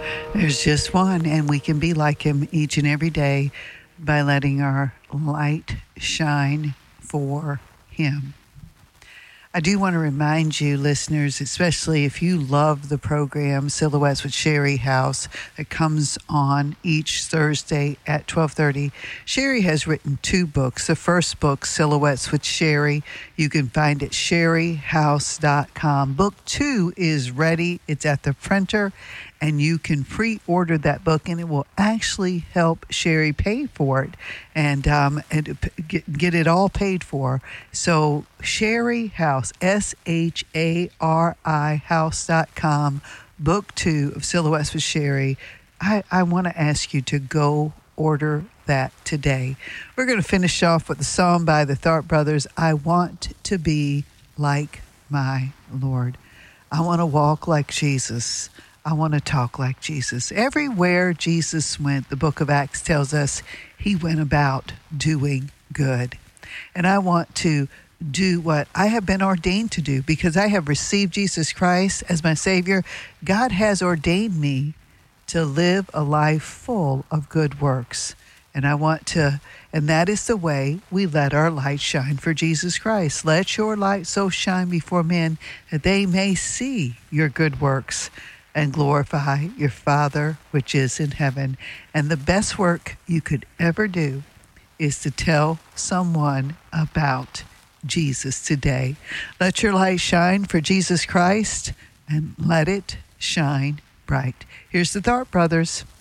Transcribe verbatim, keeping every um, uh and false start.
There's just one, and we can be like him each and every day by letting our light shine for him. I do want to remind you, listeners, especially if you love the program Silhouettes with Sherry House that comes on each Thursday at twelve thirty. Sherry has written two books. The first book, Silhouettes with Sherry, you can find at sherry house dot com. Book two is ready. It's at the printer, and you can pre-order that book, and it will actually help Sherry pay for it and, um, and get, get it all paid for. So Sherry House, S H A R I house dot com, book two of Silhouettes with Sherry. I, I want to ask you to go order that today. We're going to finish off with a song by the Tharp Brothers, I Want to Be Like My Lord. I want to walk like Jesus. I want to talk like Jesus. Everywhere Jesus went, the book of Acts tells us he went about doing good. And I want to do what I have been ordained to do because I have received Jesus Christ as my Savior. God has ordained me to live a life full of good works. And I want to, and that is the way we let our light shine for Jesus Christ. Let your light so shine before men that they may see your good works and glorify your Father which is in heaven. And the best work you could ever do is to tell someone about Jesus today. Let your light shine for Jesus Christ and let it shine bright. Here's the Tharp Brothers.